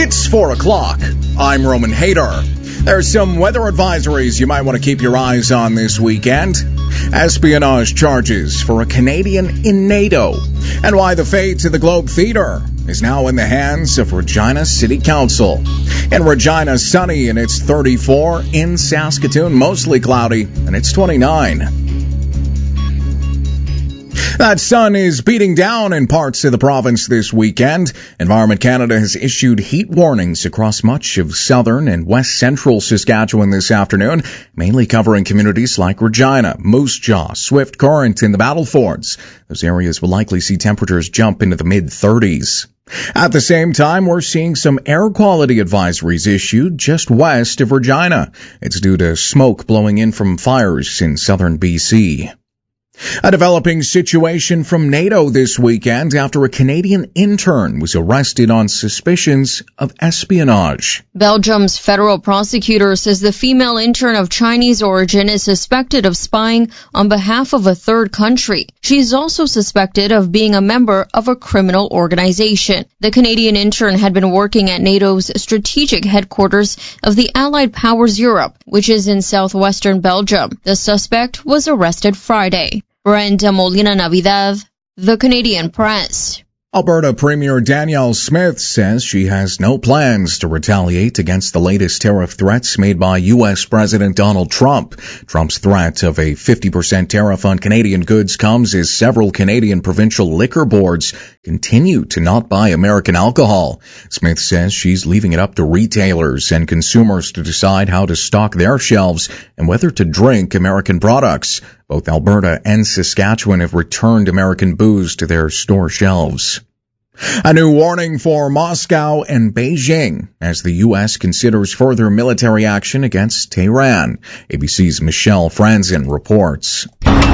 It's 4 o'clock. I'm Roman Hader. There's some weather advisories you might want to keep your eyes on this weekend. Espionage charges for a Canadian in NATO. And why the fate of the Globe Theatre is now in the hands of Regina City Council. In Regina, sunny and it's 34. In Saskatoon, mostly cloudy and it's 29. That sun is beating down in parts of the province this weekend. Environment Canada has issued heat warnings across much of southern and west central Saskatchewan this afternoon, mainly covering communities like Regina, Moose Jaw, Swift Current, and the Battlefords. Those areas will likely see temperatures jump into the mid-30s. At the same time, we're seeing some air quality advisories issued just west of Regina. It's due to smoke blowing in from fires in southern BC. A developing situation from NATO this weekend after a Canadian intern was arrested on suspicions of espionage. Belgium's federal prosecutor says the female intern of Chinese origin is suspected of spying on behalf of a third country. She is also suspected of being a member of a criminal organization. The Canadian intern had been working at NATO's strategic headquarters of the Allied Powers Europe, which is in southwestern Belgium. The suspect was arrested Friday. Brenda Molina Navidad, The Canadian Press. Alberta Premier Danielle Smith says she has no plans to retaliate against the latest tariff threats made by U.S. President Donald Trump. Trump's threat of a 50% tariff on Canadian goods comes as several Canadian provincial liquor boards continue to not buy American alcohol. Smith says she's leaving it up to retailers and consumers to decide how to stock their shelves and whether to drink American products. Both Alberta and Saskatchewan have returned American booze to their store shelves. A new warning for Moscow and Beijing as the U.S. considers further military action against Tehran. ABC's Michelle Franzen reports.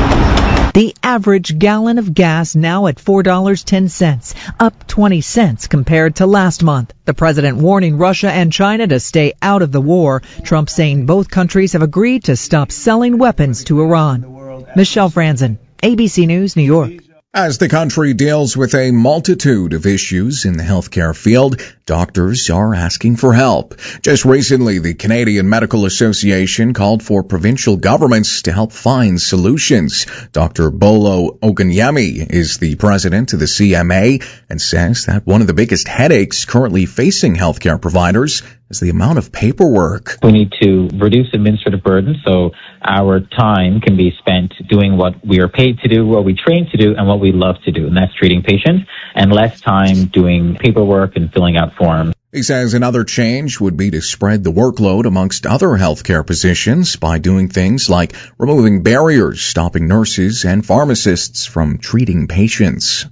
The average gallon of gas now at $4.10, up 20 cents compared to last month. The president warning Russia and China to stay out of the war. Trump saying both countries have agreed to stop selling weapons to Iran. Michelle Franzen, ABC News, New York. As the country deals with a multitude of issues in the healthcare field, doctors are asking for help. Just recently, the Canadian Medical Association called for provincial governments to help find solutions. Dr. Bolo Oganyemi is the president of the CMA and says that one of the biggest headaches currently facing healthcare providers is the amount of paperwork. We need to reduce administrative burden so our time can be spent doing what we are paid to do, what we train to do, and what we love to do, and that's treating patients, and less time doing paperwork and filling out forms. He says another change would be to spread the workload amongst other healthcare positions by doing things like removing barriers, stopping nurses and pharmacists from treating patients.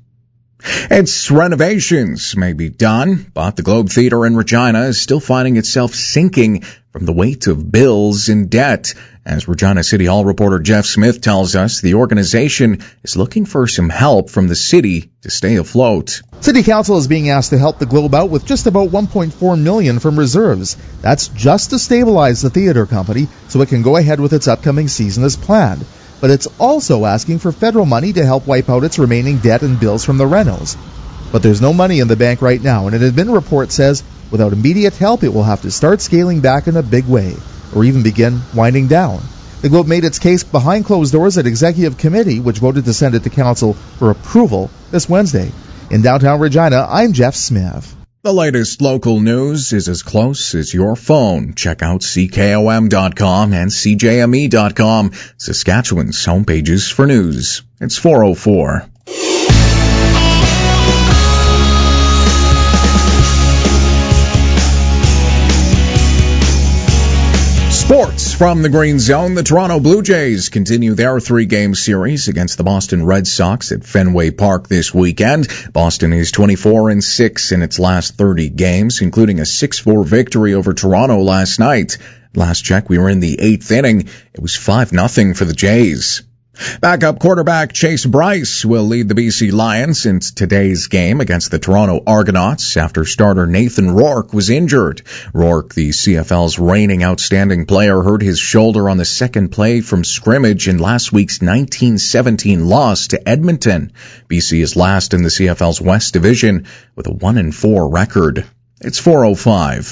Its renovations may be done, but the Globe Theatre in Regina is still finding itself sinking from the weight of bills and debt. As Regina City Hall reporter Jeff Smith tells us, the organization is looking for some help from the city to stay afloat. City Council is being asked to help the Globe out with just about $1.4 million from reserves. That's just to stabilize the theater company so it can go ahead with its upcoming season as planned. But it's also asking for federal money to help wipe out its remaining debt and bills from the renos. But there's no money in the bank right now, and an admin report says without immediate help it will have to start scaling back in a big way, or even begin winding down. The Globe made its case behind closed doors at Executive Committee, which voted to send it to Council for approval this Wednesday. In downtown Regina, I'm Jeff Smith. The latest local news is as close as your phone. Check out CKOM.com and CJME.com, Saskatchewan's homepages for news. It's 4:04. Sports from the Green Zone. The Toronto Blue Jays continue their 3-game series against the Boston Red Sox at Fenway Park this weekend. Boston is 24-6 in its last 30 games, including a 6-4 victory over Toronto last night. Last check, we were in the 8th inning. It was 5-0 for the Jays. Backup quarterback Chase Bryce will lead the BC Lions in today's game against the Toronto Argonauts after starter Nathan Rourke was injured. Rourke, the CFL's reigning outstanding player, hurt his shoulder on the second play from scrimmage in last week's 19-17 loss to Edmonton. BC is last in the CFL's West Division with a 1-4 record. It's 4:05.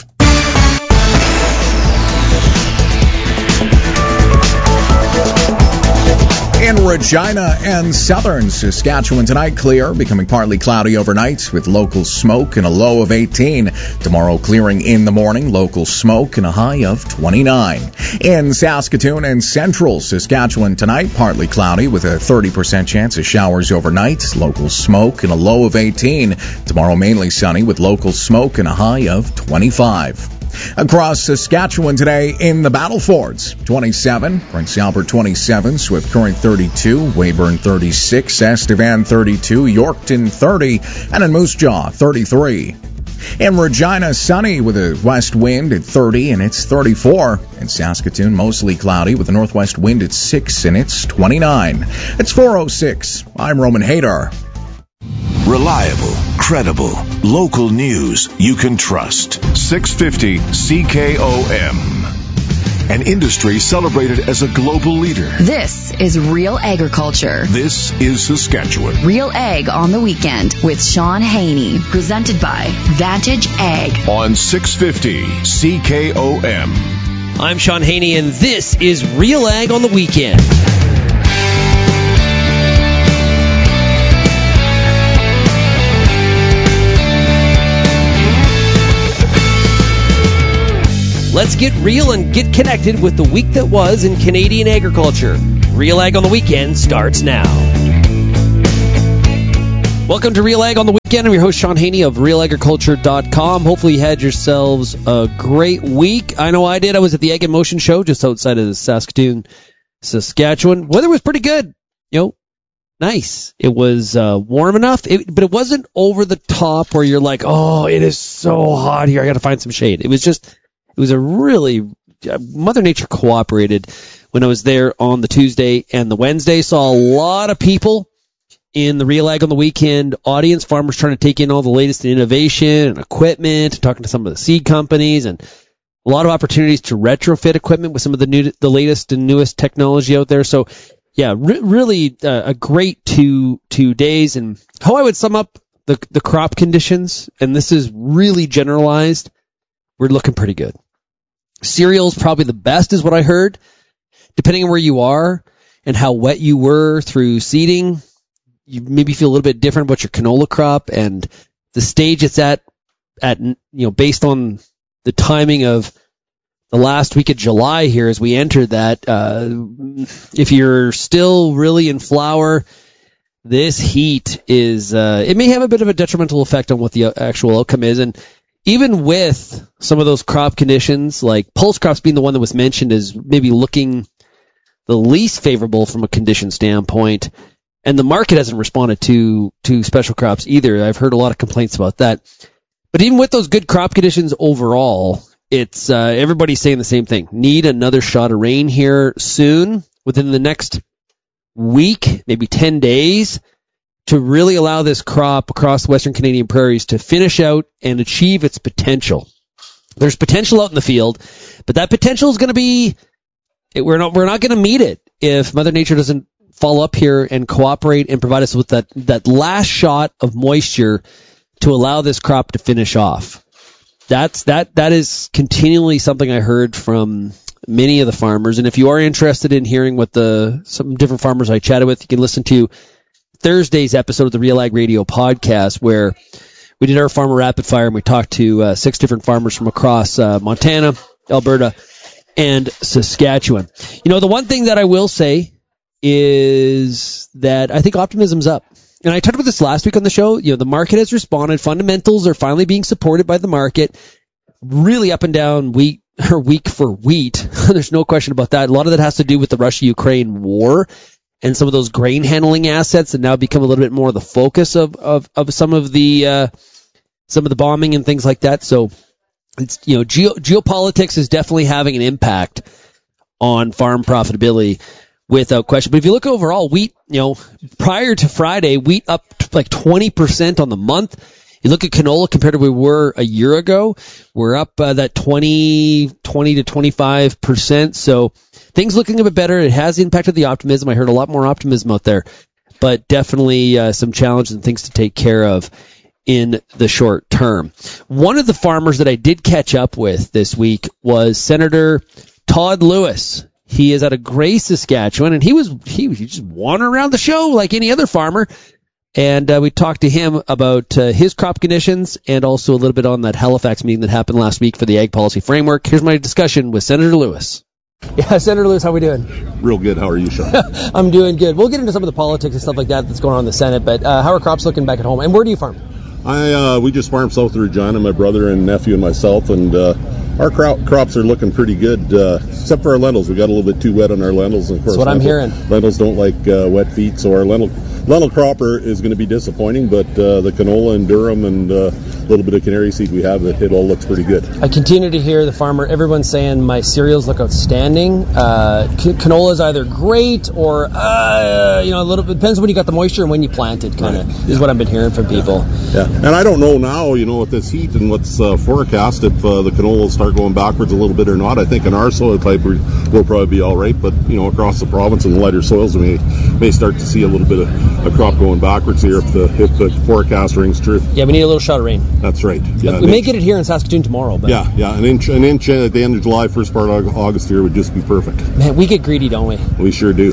In Regina and southern Saskatchewan tonight, clear, becoming partly cloudy overnight with local smoke and a low of 18. Tomorrow, clearing in the morning, local smoke and a high of 29. In Saskatoon and central Saskatchewan tonight, partly cloudy with a 30% chance of showers overnight, local smoke and a low of 18. Tomorrow, mainly sunny with local smoke and a high of 25. Across Saskatchewan today in the Battlefords, 27, Prince Albert 27, Swift Current 32, Weyburn 36, Estevan 32, Yorkton 30, and in Moose Jaw 33. In Regina, sunny with a west wind at 30 and it's 34. In Saskatoon, mostly cloudy with a northwest wind at 6 and it's 29. It's 4:06. I'm Roman Hadar. Reliable, credible, local news you can trust. 650 CKOM. An industry celebrated as a global leader. This is Real Agriculture. This is Saskatchewan. Real Ag on the Weekend with Sean Haney. Presented by Vantage Ag. On 650 CKOM. I'm Sean Haney, and this is Real Ag on the Weekend. Let's get real and get connected with the week that was in Canadian agriculture. Real Ag on the Weekend starts now. Welcome to Real Ag on the Weekend. I'm your host, Sean Haney of RealAgriculture.com. Hopefully you had yourselves a great week. I know I did. I was at the Ag in Motion show just outside of Saskatoon, Saskatchewan. Weather was pretty good. Nice. It was warm enough, but it wasn't over the top where you're like, oh, it is so hot here. I got to find some shade. It was a really, Mother Nature cooperated when I was there on the Tuesday and the Wednesday. Saw a lot of people in the Real Ag on the Weekend audience, farmers trying to take in all the latest in innovation and equipment, talking to some of the seed companies, and a lot of opportunities to retrofit equipment with some of the latest and newest technology out there. So, yeah, really a great two days. And how I would sum up the crop conditions, and this is really generalized, we're looking pretty good. Cereal's probably the best is what I heard. Depending on where you are and how wet you were through seeding, you maybe feel a little bit different about your canola crop and the stage it's at based on the timing of the last week of July here as we enter that. If you're still really in flower, this heat is, it may have a bit of a detrimental effect on what the actual outcome is. And even with some of those crop conditions, like pulse crops being the one that was mentioned as maybe looking the least favorable from a condition standpoint, and the market hasn't responded to special crops either. I've heard a lot of complaints about that. But even with those good crop conditions overall, it's everybody's saying the same thing. Need another shot of rain here soon, within the next week, maybe 10 days, to really allow this crop across the Western Canadian prairies to finish out and achieve its potential. There's potential out in the field, but that potential is going to be, we're not going to meet it if Mother Nature doesn't fall up here and cooperate and provide us with that last shot of moisture to allow this crop to finish off. That is continually something I heard from many of the farmers. And if you are interested in hearing what some different farmers I chatted with, you can listen to Thursday's episode of the Real Ag Radio podcast, where we did our farmer rapid fire and we talked to 6 different farmers from across Montana, Alberta, and Saskatchewan. The one thing that I will say is that I think optimism's up. And I talked about this last week on the show. The market has responded. Fundamentals are finally being supported by the market. Really up and down week for wheat. There's no question about that. A lot of that has to do with the Russia-Ukraine war and some of those grain handling assets that now become a little bit more the focus of some of the bombing and things like that. So it's, geopolitics is definitely having an impact on farm profitability without question. But if you look overall, wheat, prior to Friday, wheat up like 20% on the month. You look at canola compared to where we were a year ago, we're up that 20 to 25%. So things looking a bit better. It has impacted the optimism. I heard a lot more optimism out there, but definitely some challenges and things to take care of. in the short term. One of the farmers that I did catch up with this week was Senator Todd Lewis. He is out of Gray, Saskatchewan, and he just wandering around the show like any other farmer. And we talked to him about his crop conditions and also a little bit on that Halifax meeting that happened last week for the Ag Policy Framework. Here's my discussion with Senator Lewis. Yeah, Senator Lewis, how are we doing? Real good. How are you, Sean? I'm doing good. We'll get into some of the politics and stuff like that that's going on in the Senate, but how are crops looking back at home? And where do you farm? We just farm south of Regina, my brother and nephew and myself, and our crops are looking pretty good, except for our lentils. We got a little bit too wet on our lentils. And of course, that's what I'm hearing. Lentils don't like wet feet, so our lentil cropper is going to be disappointing, but the canola and durum and a little bit of canary seed we have, it all looks pretty good. I continue to hear the farmer, everyone's saying my cereals look outstanding. Canola is either great or, a little bit, depends when you got the moisture and when you planted, kind of, is what I've been hearing from people. Yeah, and I don't know now, with this heat and what's forecast, if the canola will start going backwards a little bit or not. I think in our soil type we'll probably be all right, but, across the province in the lighter soils, we may start to see a little bit of a crop going backwards here if the forecast rings true. Yeah, we need a little shot of rain. That's right. Yeah, we may get it here in Saskatoon tomorrow. But an inch at the end of July, first part of August here would just be perfect. Man, we get greedy, don't we? We sure do.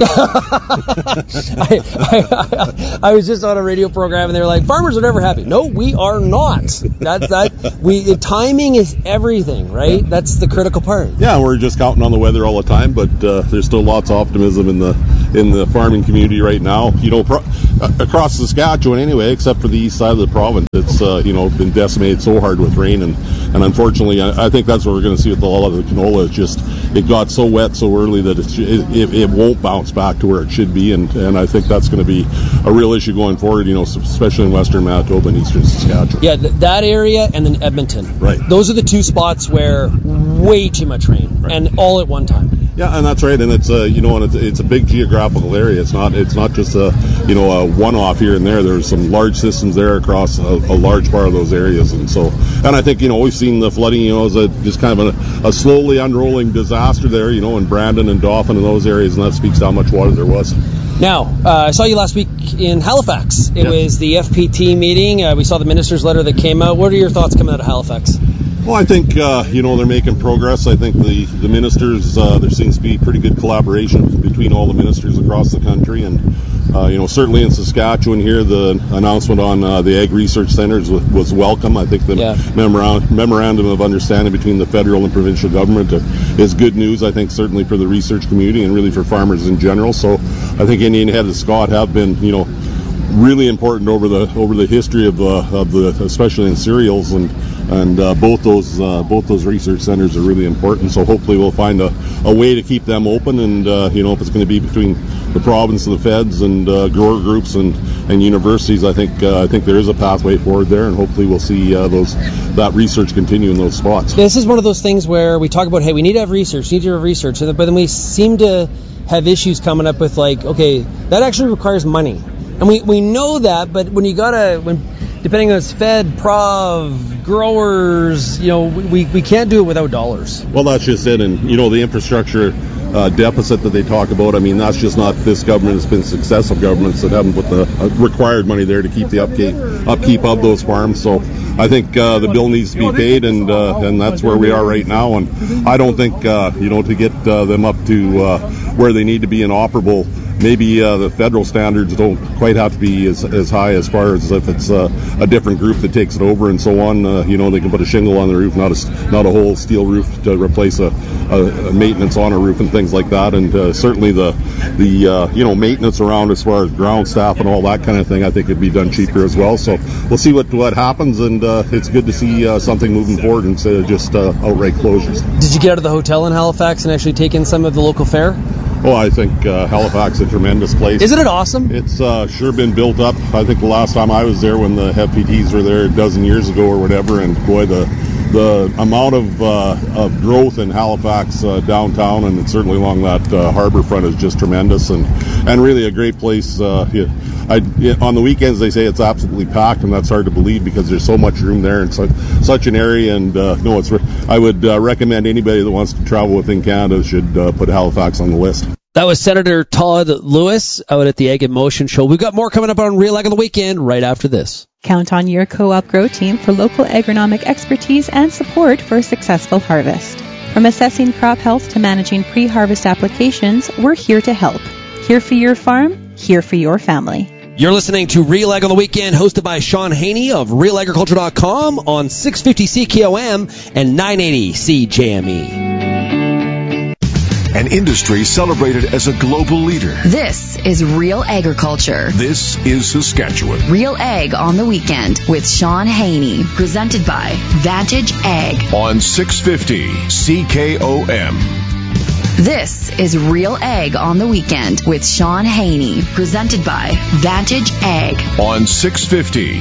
I was just on a radio program and they were like, farmers are never happy. No, we are not. Timing is everything, right? That's the critical part. Yeah, we're just counting on the weather all the time, but there's still lots of optimism in the farming community right now. Across Saskatchewan anyway, except for the east side of the province, it's been decimated so hard with rain, and unfortunately, I think that's what we're going to see with a lot of the canola. It's just it got so wet so early that it won't bounce back to where it should be, and I think that's going to be a real issue going forward. Especially in western Manitoba and eastern Saskatchewan. Yeah, that area and then Edmonton. Right. Those are the two spots where way too much rain, right, and all at one time. Yeah, and that's right, and it's it's a big geographical area. It's not just a one-off here and there. There's some large systems there across a large part of those areas, and I think we've seen the flooding as just kind of a slowly unrolling disaster there, in Brandon and Dauphin and those areas, and that speaks to how much water there was. Now, I saw you last week in Halifax. It was the FPT meeting. We saw the minister's letter that came out. What are your thoughts coming out of Halifax? Well, I think, they're making progress. I think the ministers, there seems to be pretty good collaboration between all the ministers across the country. And, certainly in Saskatchewan here, the announcement on the Ag Research Centers was welcome. I think the memorandum of understanding between the federal and provincial government is good news, I think, certainly for the research community and really for farmers in general. So I think Indian Head and Scott have been, really important over the history of the especially in cereals, and both those research centers are really important. So hopefully we'll find a way to keep them open, and if it's going to be between the province and the feds and grower groups and universities, I think there is a pathway forward there, and hopefully we'll see that research continue in those spots. This is one of those things where we talk about, hey, we need to have research, but then we seem to have issues coming up with that actually requires money. And we know that, but when depending on it's Fed, Prov, growers, we can't do it without dollars. Well, that's just it. And, the infrastructure deficit that they talk about, that's just not this government. It's been successive governments that haven't put the required money there to keep the upkeep of those farms. So I think the bill needs to be paid, and that's where we are right now. And I don't think, to get them up to where they need to be and operable, maybe the federal standards don't quite have to be as high as far as if it's a different group that takes it over and so on. They can put a shingle on the roof, not a whole steel roof to replace a maintenance on a roof and things like that. And certainly the maintenance around as far as ground staff and all that kind of thing, I think it'd be done cheaper as well. So we'll see what happens, and it's good to see something moving forward instead of just outright closures. Did you get out of the hotel in Halifax and actually take in some of the local fare? Oh, I think Halifax is a tremendous place. Isn't it awesome? It's sure been built up. I think the last time I was there, when the FPTs were there a dozen years ago or whatever, and boy, the amount of growth in Halifax downtown, and certainly along that harbor front, is just tremendous, and really a great place. On the weekends they say it's absolutely packed, and that's hard to believe because there's so much room there and such an area. And I would recommend anybody that wants to travel within Canada should put Halifax on the list. That was Senator Todd Lewis out at the Egg in Motion show. We've got more coming up on Real Ag on the Weekend right after this. Count on your co-op grow team for local agronomic expertise and support for a successful harvest. From assessing crop health to managing pre-harvest applications, we're here to help. Here for your farm, here for your family. You're listening to Real Ag on the Weekend, hosted by Sean Haney of RealAgriculture.com on 650 CKOM and 980 CJME. An industry celebrated as a global leader. This is Real Agriculture. This is Saskatchewan. Real Ag on the Weekend with Sean Haney. Presented by Vantage Ag. On 650 CKOM. This is Real Ag on the Weekend with Sean Haney. Presented by Vantage Ag. On 650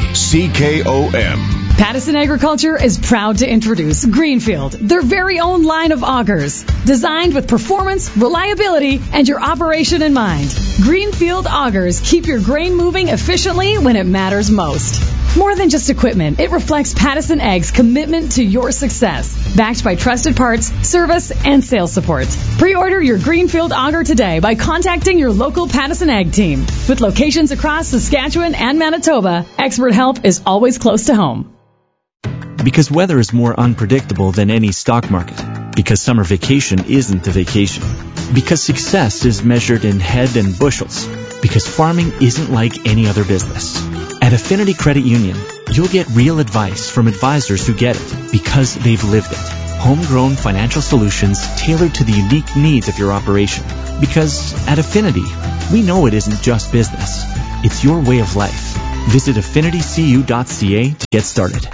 CKOM. Pattison Agriculture is proud to introduce Greenfield, their very own line of augers, designed with performance, reliability, and your operation in mind. Greenfield augers keep your grain moving efficiently when it matters most. More than just equipment, it reflects Pattison Ag's commitment to your success, backed by trusted parts, service, and sales support. Pre-order your Greenfield auger today by contacting your local Pattison Ag team. With locations across Saskatchewan and Manitoba, expert help is always close to home. Because weather is more unpredictable than any stock market. Because summer vacation isn't a vacation. Because success is measured in head and bushels. Because farming isn't like any other business. At Affinity Credit Union, you'll get real advice from advisors who get it because they've lived it. Homegrown financial solutions tailored to the unique needs of your operation. Because at Affinity, we know it isn't just business. It's your way of life. Visit affinitycu.ca to get started.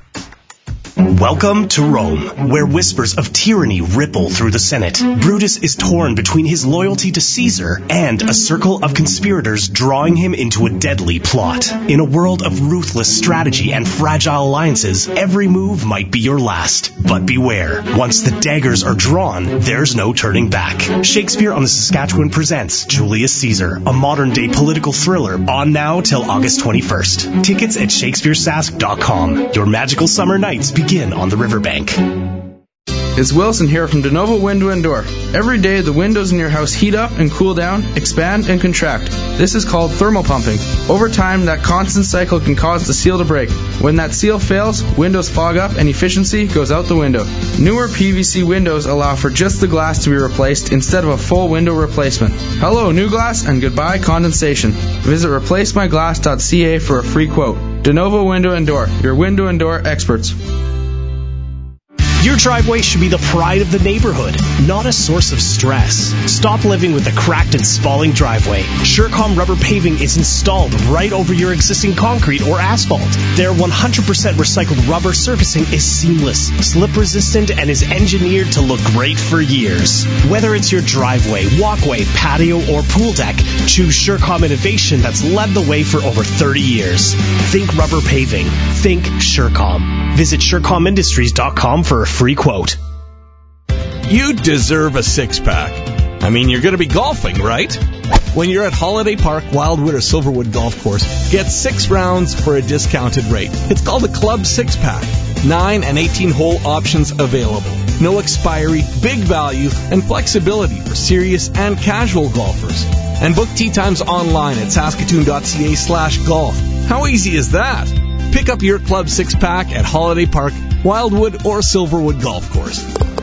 Welcome to Rome, where whispers of tyranny ripple through the Senate. Brutus is torn between his loyalty to Caesar and a circle of conspirators drawing him into a deadly plot. In a world of ruthless strategy and fragile alliances, every move might be your last. But beware, once the daggers are drawn, there's no turning back. Shakespeare on the Saskatchewan presents Julius Caesar, a modern-day political thriller, on now till August 21st. Tickets at shakespearesask.com. Your magical summer nights begin on the riverbank. It's Wilson here from DeNovo Window and Door. Every day the windows in your house heat up and cool down, expand and contract. This is called thermal pumping. Over time, that constant cycle can cause the seal to break. When that seal fails, windows fog up and efficiency goes out the window. Newer PVC windows allow for just the glass to be replaced instead of a full window replacement. Hello, new glass, and goodbye condensation. Visit replacemyglass.ca for a free quote. DeNovo Window and Door, your window and door experts. Your driveway should be the pride of the neighborhood, not a source of stress. Stop living with a cracked and spalling driveway. Surecom rubber paving is installed right over your existing concrete or asphalt. Their 100% recycled rubber surfacing is seamless, slip-resistant, and is engineered to look great for years. Whether it's your driveway, walkway, patio, or pool deck, choose Surecom innovation that's led the way for over 30 years. Think rubber paving. Think Surecom. Visit SurecomIndustries.com for a free quote. You deserve a six-pack. I mean, you're going to be golfing, right? When you're at Holiday Park, Wildwood, or Silverwood Golf Course, get 6 rounds for a discounted rate. It's called a Club 6-Pack. 9 and 18-hole options available. No expiry, big value, and flexibility for serious and casual golfers. And book tee times online at saskatoon.ca/golf. How easy is that? Pick up your Club 6-Pack at Holiday Park, Wildwood, or Silverwood Golf Course.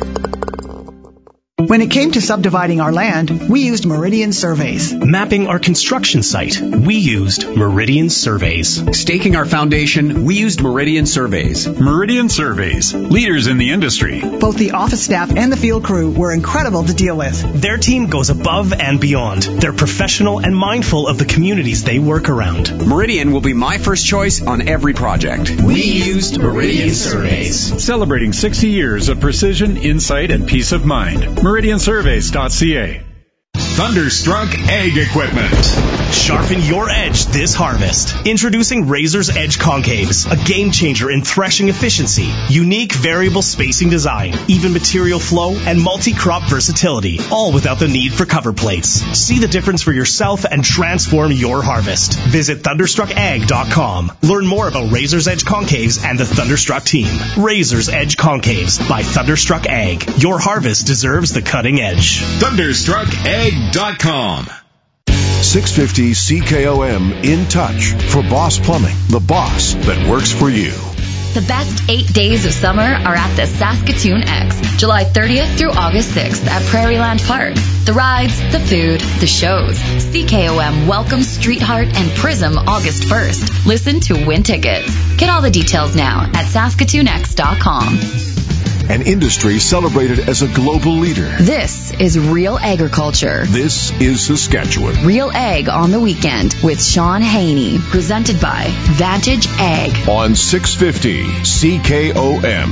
When it came to subdividing our land, we used Meridian Surveys. Mapping our construction site, we used Meridian Surveys. Staking our foundation, we used Meridian Surveys. Meridian Surveys, leaders in the industry. Both the office staff and the field crew were incredible to deal with. Their team goes above and beyond. They're professional and mindful of the communities they work around. Meridian will be my first choice on every project. We used Meridian Surveys. Celebrating 60 years of precision, insight, and peace of mind. MeridianSurveys.ca. Thunderstruck Ag Equipment. Sharpen your edge this harvest. Introducing Razor's Edge Concaves, a game changer in threshing efficiency, unique variable spacing design, even material flow, and multi-crop versatility, all without the need for cover plates. See the difference for yourself and transform your harvest. Visit ThunderstruckAg.com. Learn more about Razor's Edge Concaves and the Thunderstruck team. Razor's Edge Concaves by Thunderstruck Ag. Your harvest deserves the cutting edge. ThunderstruckAg.com. RealEggerCulture.com. 650 CKOM In Touch for Boss Plumbing, the boss that works for you. The best 8 days of summer are at the Saskatoon X, July 30th through August 6th at Prairieland Park. The rides, the food, the shows. CKOM welcomes Streetheart and Prism August 1st. Listen to win tickets. Get all the details now at SaskatoonX.com. An industry celebrated as a global leader. This is Real Agriculture. This is Saskatchewan. Real Ag on the Weekend with Sean Haney. Presented by Vantage Ag. On 650 CKOM.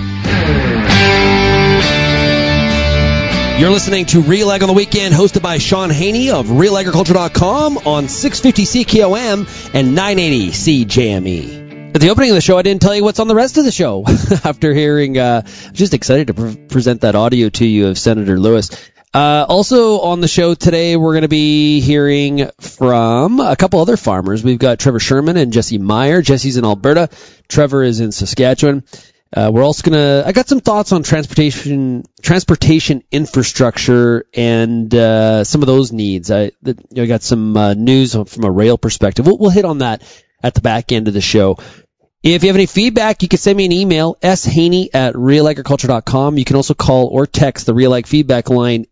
You're listening to Real Ag on the Weekend, hosted by Sean Haney of RealAgriculture.com on 650 CKOM and 980 CJME. At the opening of the show, I didn't tell you what's on the rest of the show. After hearing, I'm just excited to present that audio to you of Senator Lewis. Also on the show today, we're going to be hearing from a couple other farmers. We've got Trevor Sherman and Jesse Meyer. Jesse's in Alberta. Trevor is in Saskatchewan. We're also I got some thoughts on transportation infrastructure and some of those needs. I got some news from a rail perspective. We'll hit on that at the back end of the show. If you have any feedback, you can send me an email, shaney@realagriculture.com. You can also call or text the Real Ag feedback line,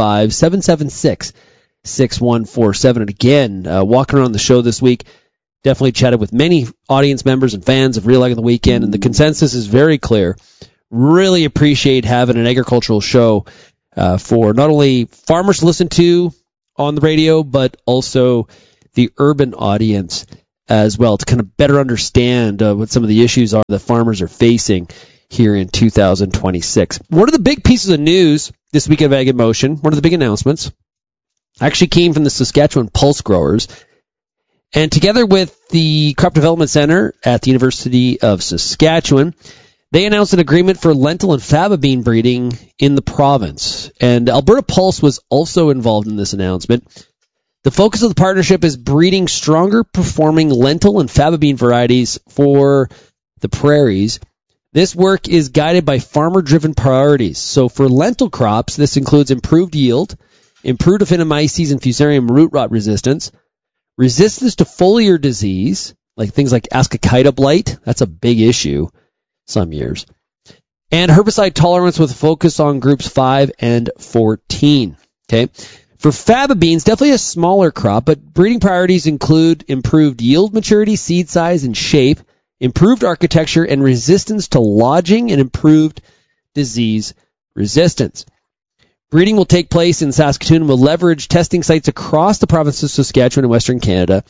855-776-6147. And again, walking around the show this week, definitely chatted with many audience members and fans of Real Ag on the Weekend, and the consensus is very clear. Really appreciate having an agricultural show for not only farmers to listen to on the radio, but also the urban audience as well, to kind of better understand what some of the issues are that farmers are facing here in 2026. One of the big pieces of news this week of Ag in Motion, one of the big announcements, actually came from the Saskatchewan Pulse Growers. And together with the Crop Development Center at the University of Saskatchewan, they announced an agreement for lentil and faba bean breeding in the province. And Alberta Pulse was also involved in this announcement. The focus of the partnership is breeding stronger performing lentil and faba bean varieties for the prairies. This work is guided by farmer-driven priorities. So for lentil crops, this includes improved yield, improved Aphanomyces and Fusarium root rot resistance to foliar disease, like things like Ascochyta blight. That's a big issue some years. And herbicide tolerance with a focus on groups 5 and 14. Okay. For faba beans, definitely a smaller crop, but breeding priorities include improved yield maturity, seed size, and shape, improved architecture, and resistance to lodging, and improved disease resistance. Breeding will take place in Saskatoon and will leverage testing sites across the province of Saskatchewan and Western Canada.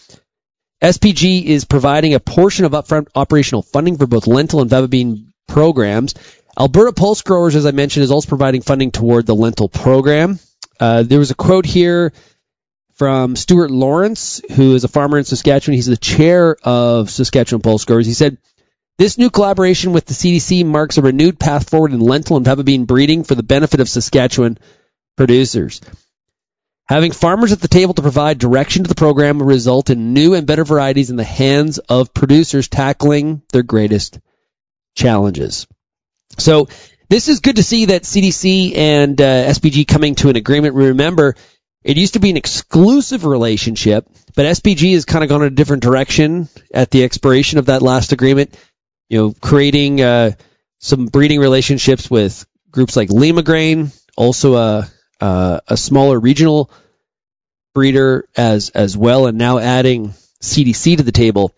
SPG is providing a portion of upfront operational funding for both lentil and faba bean programs. Alberta Pulse Growers, as I mentioned, is also providing funding toward the lentil program. There was a quote here from Stuart Lawrence, who is a farmer in Saskatchewan. He's the chair of Saskatchewan Pulse Growers. He said, "This new collaboration with the CDC marks a renewed path forward in lentil and faba bean breeding for the benefit of Saskatchewan producers. Having farmers at the table to provide direction to the program will result in new and better varieties in the hands of producers tackling their greatest challenges." So this is good to see that CDC and SPG coming to an agreement. Remember, it used to be an exclusive relationship, but SPG has kind of gone in a different direction at the expiration of that last agreement, creating some breeding relationships with groups like Lima Grain, also a smaller regional breeder as well, and now adding CDC to the table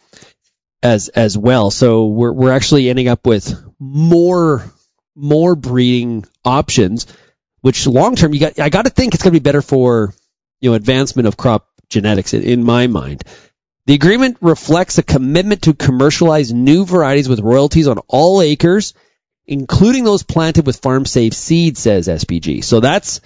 as well. So we're actually ending up with more breeding options, which long term I got to think it's going to be better for advancement of crop genetics in my mind. The agreement reflects a commitment to commercialize new varieties with royalties on all acres, including those planted with farm safe seed, says SPG. So that's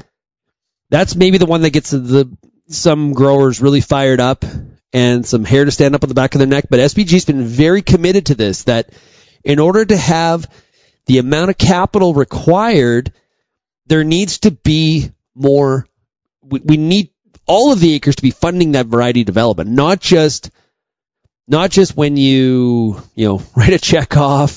maybe the one that gets some growers really fired up and some hair to stand up on the back of their neck. But SPG's been very committed to this, that in order to have the amount of capital required, there needs to be more. We need all of the acres to be funding that variety development, not just when you write a check off,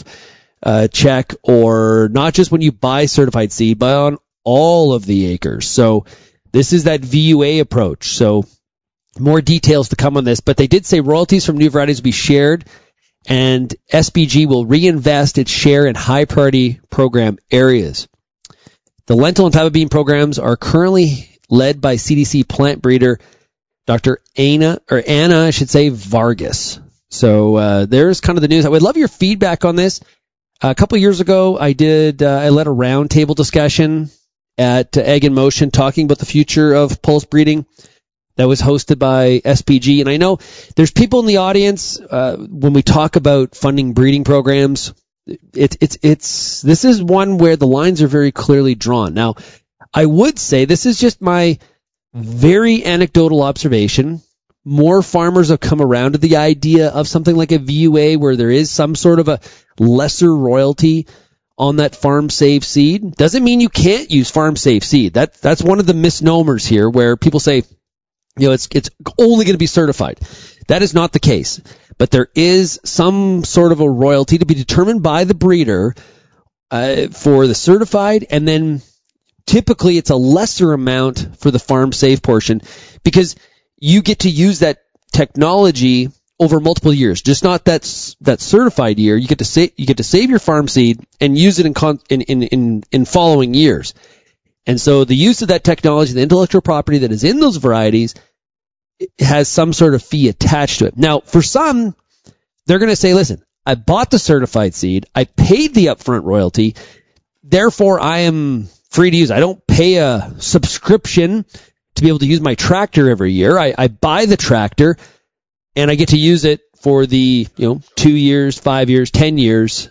or not just when you buy certified seed, but on all of the acres. So This is that VUA approach. So more details to come on this, but they did say royalties from new varieties will be shared, and SPG will reinvest its share in high priority program areas. The lentil and faba bean programs are currently led by CDC plant breeder Dr. Anna Vargas. So there's kind of the news. I would love your feedback on this. A couple years ago, I led a roundtable discussion at Egg in Motion talking about the future of pulse breeding that was hosted by SPG. And I know there's people in the audience when we talk about funding breeding programs. This is one where the lines are very clearly drawn. Now, I would say this is just my very anecdotal observation. More farmers have come around to the idea of something like a VUA where there is some sort of a lesser royalty on that farm safe seed. Doesn't mean you can't use farm safe seed. That's one of the misnomers here where people say, it's only going to be certified. That is not the case. But there is some sort of a royalty to be determined by the breeder for the certified, and then typically it's a lesser amount for the farm safe portion because you get to use that technology over multiple years, just not that certified year. You get to save your farm seed and use it in following years. And so the use of that technology, the intellectual property that is in those varieties, has some sort of fee attached to it. Now, for some, they're going to say, listen, I bought the certified seed, I paid the upfront royalty, therefore I am free to use. I don't pay a subscription to be able to use my tractor every year. I buy the tractor and I get to use it for the 2 years, 5 years, 10 years